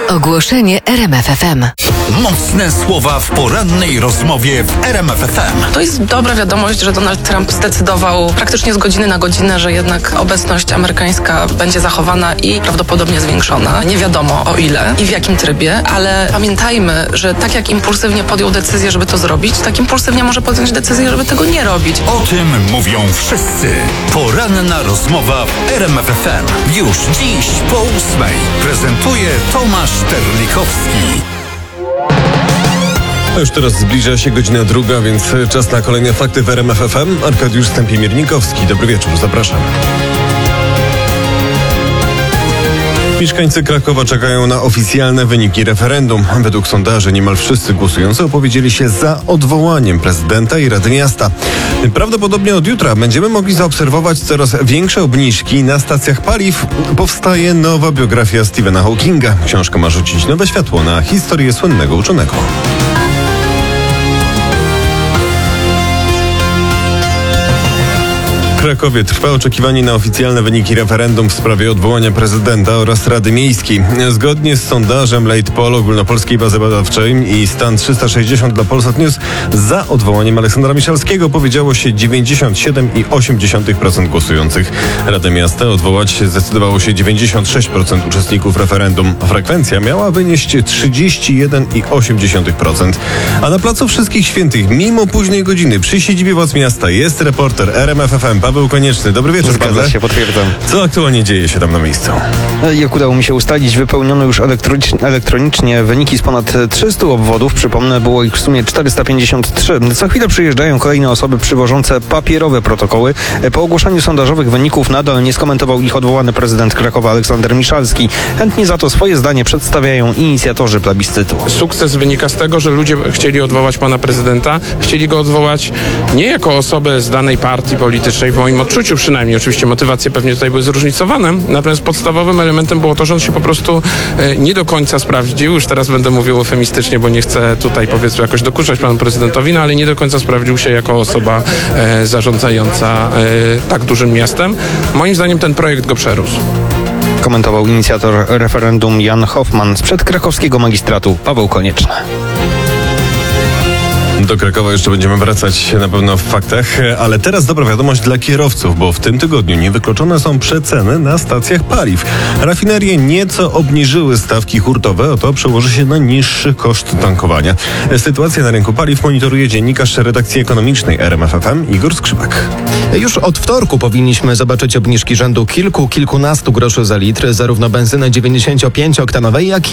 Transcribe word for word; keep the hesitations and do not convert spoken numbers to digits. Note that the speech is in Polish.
Ogłoszenie R M F F M. Mocne słowa w porannej rozmowie w R M F F M. To jest dobra wiadomość, że Donald Trump zdecydował praktycznie z godziny na godzinę, że jednak obecność amerykańska będzie zachowana i prawdopodobnie zwiększona. Nie wiadomo o ile i w jakim trybie, ale pamiętajmy, że tak jak impulsywnie podjął decyzję, żeby to zrobić, tak impulsywnie może podjąć decyzję, żeby tego nie robić. O tym mówią wszyscy. Poranna rozmowa w R M F F M. Już dziś po ósmej. Prezentuje Tomasz Terlikowski. A już teraz zbliża się godzina druga, więc czas na kolejne fakty w R M F F M. Arkadiusz Stępień-Miernikowski. Dobry wieczór, zapraszam. Mieszkańcy Krakowa czekają na oficjalne wyniki referendum. Według sondaży niemal wszyscy głosujący opowiedzieli się za odwołaniem prezydenta i Rady Miasta. Prawdopodobnie od jutra będziemy mogli zaobserwować coraz większe obniżki na stacjach paliw. Powstaje nowa biografia Stephena Hawkinga. Książka ma rzucić nowe światło na historię słynnego uczonego. W Krakowie trwa oczekiwanie na oficjalne wyniki referendum w sprawie odwołania prezydenta oraz Rady Miejskiej. Zgodnie z sondażem Late Poll Ogólnopolskiej Bazy Badawczej i Stan trzysta sześćdziesiąt dla Polsat News za odwołaniem Aleksandra Miszalskiego powiedziało się dziewięćdziesiąt siedem przecinek osiem procent głosujących. Radę Miasta odwołać zdecydowało się dziewięćdziesiąt sześć procent uczestników referendum. Frekwencja miała wynieść trzydzieści jeden przecinek osiem procent. A na Placu Wszystkich Świętych, mimo późnej godziny, przy siedzibie władz miasta jest reporter R M F F M Paweł Konieczny. Dobry wieczór. Zgadza się, potwierdzam. Co aktualnie dzieje się tam na miejscu? Jak udało mi się ustalić, wypełniono już elektronicznie wyniki z ponad trzystu obwodów. Przypomnę, było ich w sumie czterysta pięćdziesiąt trzy. Co chwilę przyjeżdżają kolejne osoby przywożące papierowe protokoły. Po ogłoszeniu sondażowych wyników nadal nie skomentował ich odwołany prezydent Krakowa Aleksander Miszalski. Chętnie za to swoje zdanie przedstawiają inicjatorzy plebiscytu. Sukces wynika z tego, że ludzie chcieli odwołać pana prezydenta. Chcieli go odwołać nie jako osobę z danej partii politycznej, w moim odczuciu przynajmniej. Oczywiście motywacje pewnie tutaj były zróżnicowane. Natomiast podstawowym elementem było to, że on się po prostu e, nie do końca sprawdził. Już teraz będę mówił eufemistycznie, bo nie chcę tutaj powiedzmy jakoś dokuczać panu prezydentowi, no ale nie do końca sprawdził się jako osoba e, zarządzająca e, tak dużym miastem. Moim zdaniem ten projekt go przerósł. Komentował inicjator referendum Jan Hoffman. Sprzed krakowskiego magistratu Paweł Konieczny. Do Krakowa jeszcze będziemy wracać na pewno w faktach, ale teraz dobra wiadomość dla kierowców, bo w tym tygodniu niewykluczone są przeceny na stacjach paliw. Rafinerie nieco obniżyły stawki hurtowe, oto przełoży się na niższy koszt tankowania. Sytuację na rynku paliw monitoruje dziennikarz redakcji ekonomicznej R M F F M Igor Skrzypek. Już od wtorku powinniśmy zobaczyć obniżki rzędu kilku, kilkunastu groszy za litr, zarówno benzyny dziewięćdziesięciopięciooktanowej, jak i